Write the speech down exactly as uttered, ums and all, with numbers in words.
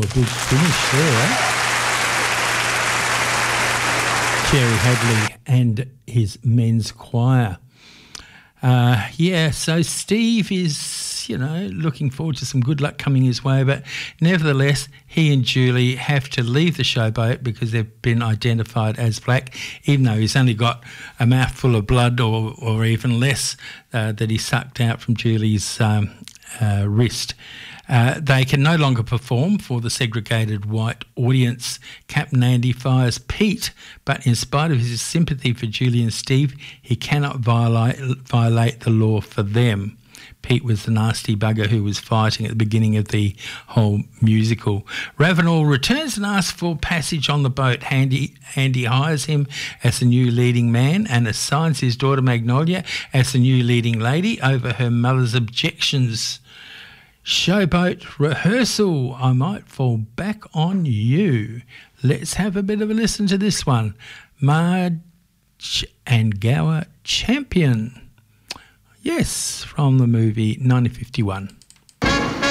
good finish there, eh? Jerry Hadley and his men's choir. Uh, yeah, so Steve is, you know, looking forward to some good luck coming his way, but nevertheless, he and Julie have to leave the showboat because they've been identified as black, even though he's only got a mouthful of blood or, or even less uh, that he sucked out from Julie's um, uh, wrist. Uh, they can no longer perform for the segregated white audience. Captain Andy fires Pete, but in spite of his sympathy for Julie and Steve, he cannot violate, violate the law for them. Pete was the nasty bugger who was fighting at the beginning of the whole musical. Ravenel returns and asks for passage on the boat. Andy, Andy hires him as the new leading man and assigns his daughter Magnolia as the new leading lady over her mother's objections. Showboat rehearsal, I might fall back on you. Let's have a bit of a listen to this one. Marge and Gower Champion. Yes, from the movie nineteen fifty-one.